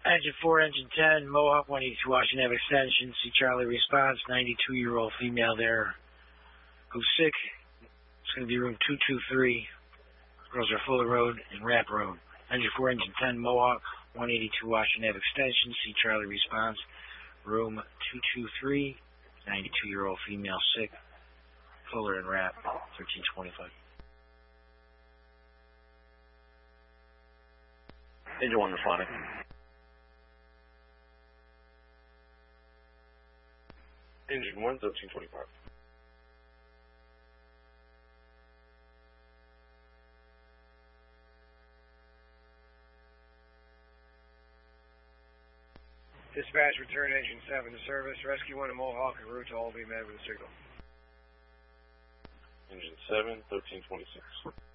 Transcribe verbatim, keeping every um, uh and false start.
Engine four, Engine ten, Mohawk one eighty-two Washington Avenue Extension. See Charlie response, ninety-two-year-old female there. Who's sick. It's going to be room two two three. Girls are Fuller Road and Rapp Road. Engine four, Engine ten, Mohawk one eighty-two Washington Avenue Extension. See Charlie response, room two two three. ninety-two-year-old female sick. Fuller and Rapp, thirteen twenty-five. Engine one responding. Engine one, thirteen twenty-five. Dispatch, return Engine seven to service. Rescue one at Mohawk en route to all be met with a signal. Engine seven, thirteen twenty-six.